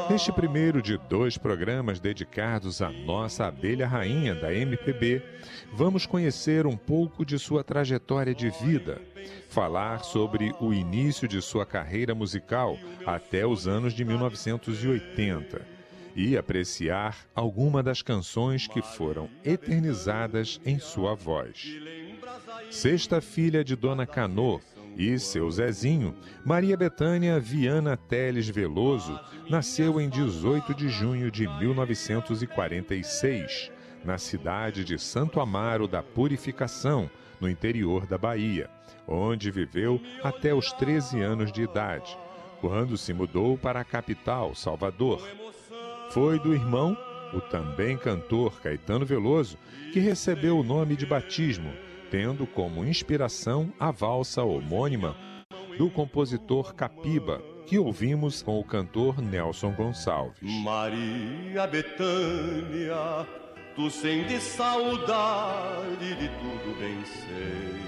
Neste primeiro de 2 programas dedicados à nossa abelha rainha da MPB, vamos conhecer um pouco de sua trajetória de vida, falar sobre o início de sua carreira musical até os anos de 1980 e apreciar alguma das canções que foram eternizadas em sua voz. Sexta filha de Dona Canô e seu Zezinho, Maria Bethânia Viana Teles Veloso nasceu em 18 de junho de 1946, na cidade de Santo Amaro da Purificação, no interior da Bahia, onde viveu até os 13 anos de idade, quando se mudou para a capital, Salvador. Foi do irmão, o também cantor Caetano Veloso, que recebeu o nome de batismo, tendo como inspiração a valsa homônima do compositor Capiba, que ouvimos com o cantor Nelson Gonçalves. Maria Bethânia, tu sente saudade de tudo bem sei.